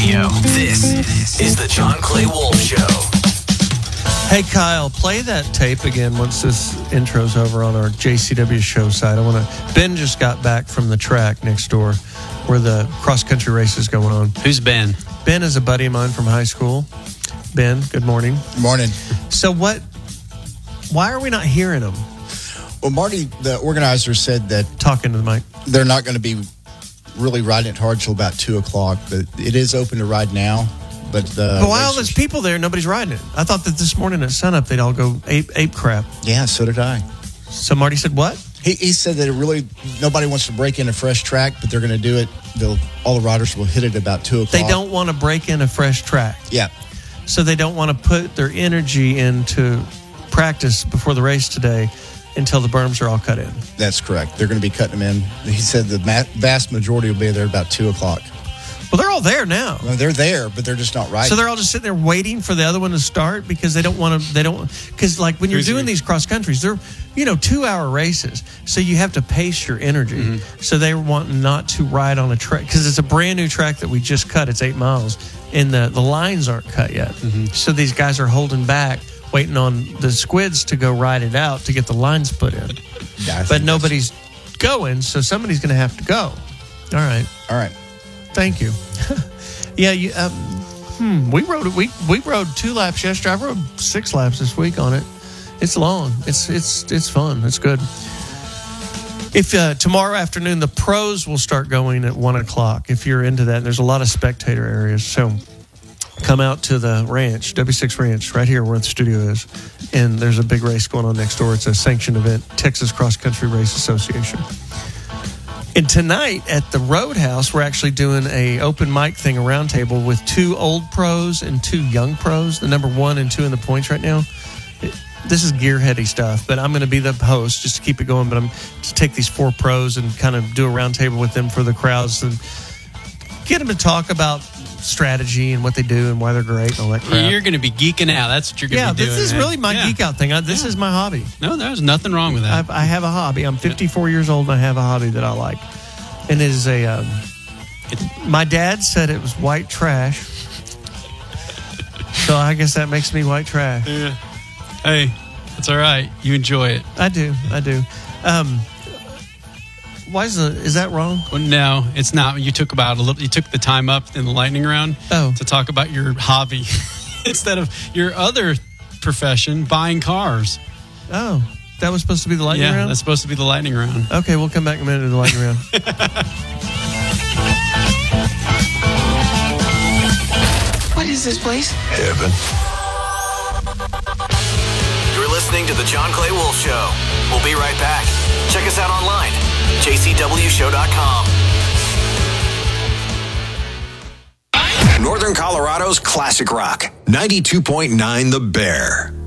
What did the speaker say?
Radio. This is the John Clay Wolf Show. Hey, Kyle, play that tape again once this intro's over on our JCW show site. Ben just got back from the track next door where the cross-country race is going on. Who's Ben? Ben is a buddy of mine from high school. Ben, good morning. Good morning. So why are we not hearing him? Well, Marty, the organizer, said that Talking to the mic. They're not going to be really riding it hard till about 2 o'clock, but it is open to ride now. But why all those people there, nobody's riding it? I thought that this morning at sunup they'd all go ape crap. Yeah, so did I. So Marty said what? He said that nobody wants to break in a fresh track, but they're going to do it. All the riders will hit it about 2 o'clock. They don't want to break in a fresh track. Yeah. So they don't want to put their energy into practice before the race today until the berms are all cut in. That's correct. They're going to be cutting them in. He said the vast majority will be there about 2 o'clock. Well, they're all there now. Well, they're there, but they're just not riding. So they're all just sitting there waiting for the other one to start because they don't want to. Because like when you're doing these cross countries, they're 2-hour races, so you have to pace your energy. Mm-hmm. So they want not to ride on a track because it's a brand new track that we just cut. It's 8 miles, and the lines aren't cut yet. Mm-hmm. So these guys are holding back, waiting on the squids to go ride it out to get the lines put in. Yeah, but nobody's going, so somebody's going to have to go. All right. Thank you. Yeah, we rode 2 laps yesterday. I rode 6 laps this week on it. It's long. It's fun. It's good. If tomorrow afternoon the pros will start going at 1 o'clock. If you're into that, and there's a lot of spectator areas, so come out to the ranch, W6 Ranch, right here where the studio is, and there's a big race going on next door. It's a sanctioned event, Texas Cross Country Race Association. And tonight at the Roadhouse, we're actually doing a open mic thing, a round table with 2 old pros and 2 young pros, the number 1 and 2 in the points right now. This is gearheady stuff, but I'm going to be the host just to keep it going. But I'm to take these 4 pros and kind of do a round table with them for the crowds and get them to talk about strategy and what they do and why they're great and all that crap. You're going to be geeking out. That's what you're going to be doing. Yeah, this is really my geek out thing. This is my hobby. No, there's nothing wrong with that. I have a hobby. I'm 54 years old and I have a hobby that I like. And it is my dad said it was white trash. So I guess that makes me white trash. Yeah. Hey, that's all right. You enjoy it. I do. Why is that wrong? Well, no, it's not. You took the time up in the lightning round to talk about your hobby instead of your other profession, buying cars. Oh, that was supposed to be the lightning round? Yeah, that's supposed to be the lightning round. Okay, we'll come back in a minute to the lightning round. What is this place? Heaven. You're listening to the John Clay Wolf Show. We'll be right back. Check us out online, jcwshow.com. Northern Colorado's classic rock, 92.9 The Bear.